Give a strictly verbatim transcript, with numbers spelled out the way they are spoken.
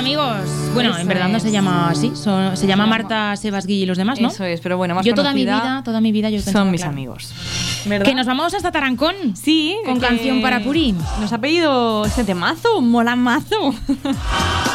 amigos. Bueno, Eso en verdad no es. se llama así. Son, se llama Marta, Sebas, Guille y los demás, ¿no? Eso es, pero bueno, más Yo toda mi conocida vida, toda mi vida yo pensaba, son mis claro. amigos. ¿Verdad? Que nos vamos hasta Tarancón. Sí. Con que canción para Puri. Nos ha pedido este temazo, mola mazo.